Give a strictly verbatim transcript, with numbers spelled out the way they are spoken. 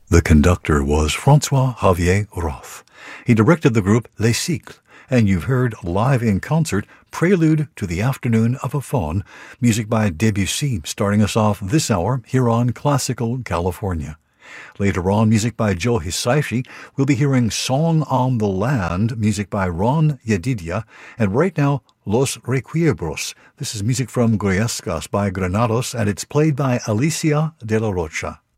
The conductor was Francois Xavier Roth. He directed the group Les Cycles, and you've heard live in concert Prelude to the Afternoon of a Faun, music by Debussy, starting us off this hour here on Classical California. Later on, music by Joe Hisaishi. We'll be hearing Song on the Land, music by Ron Yedidia. And right now, Los Requiebros. This is music from Goyescas by Granados, and it's played by Alicia de la Rocha.